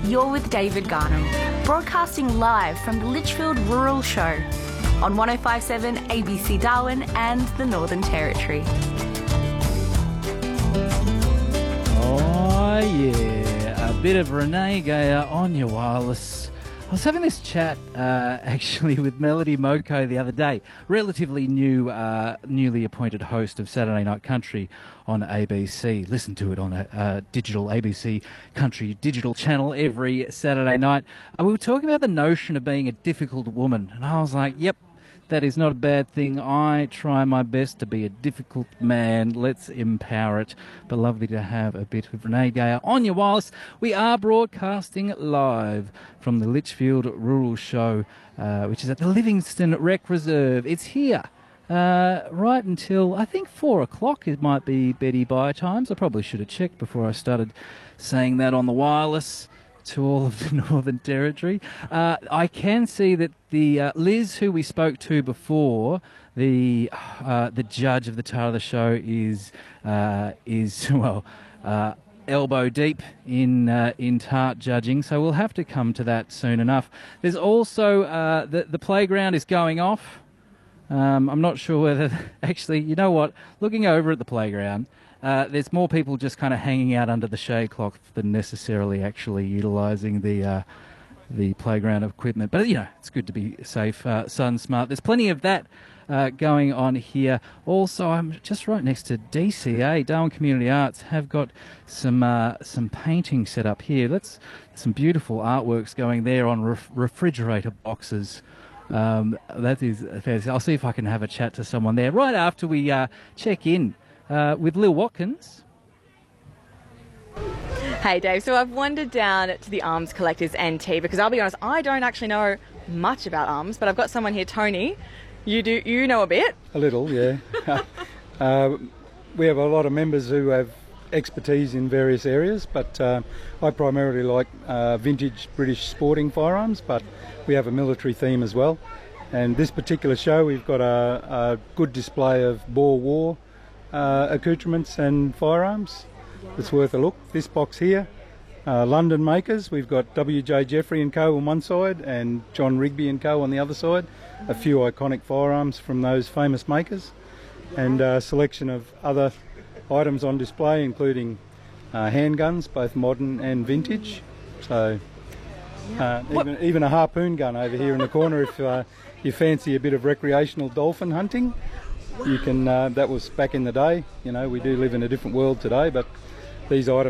you're with David Garnham, broadcasting live from the Litchfield Rural Show on 105.7 ABC Darwin and the Northern Territory. Oh yeah, a bit of Renee Geyer on your wireless. I was having this chat actually with Melody Moko the other day, relatively newly appointed host of Saturday Night Country on ABC. Listen to it on a digital ABC Country digital channel every Saturday night. We were talking about the notion of being a difficult woman, and I was like, yep, that is not a bad thing. I try my best to be a difficult man. Let's empower it. But lovely to have a bit of Renee Geyer on your wireless. We are broadcasting live from the Litchfield Rural Show, which is at the Livingston Rec Reserve. It's here right until, I think, 4 o'clock. It might be Betty Bye times. I probably should have checked before I started saying that on the wireless to all of the Northern Territory. I can see that the Liz, who we spoke to before, the judge of the Tara of the Show, is elbow deep in tart judging, so we'll have to come to that soon enough. There's also the playground is going off. I'm not sure whether actually, you know what? Looking over at the playground, there's more people just kind of hanging out under the shade cloth than necessarily actually utilising the playground equipment. But, you know, it's good to be safe, sun smart. There's plenty of that going on here. Also, I'm just right next to DCA, Darwin Community Arts, have got some painting set up here. Some beautiful artworks going there on refrigerator boxes. That is fantastic. I'll see if I can have a chat to someone there right after we check in with Lil Watkins. Hey Dave, so I've wandered down to the Arms Collectors NT because I'll be honest, I don't actually know much about arms, but I've got someone here, Tony. You know a bit? A little, yeah. We have a lot of members who have expertise in various areas, but I primarily like vintage British sporting firearms, but we have a military theme as well. And this particular show, we've got a good display of Boer War accoutrements and firearms. It's worth a look. This box here, London makers, we've got W.J. Jeffrey and Co. on one side and John Rigby and Co. on the other side. A few iconic firearms from those famous makers, and a selection of other items on display, including handguns, both modern and vintage. So even a harpoon gun over here in the corner if you fancy a bit of recreational dolphin hunting. You can. That was back in the day. You know, we do live in a different world today, but these items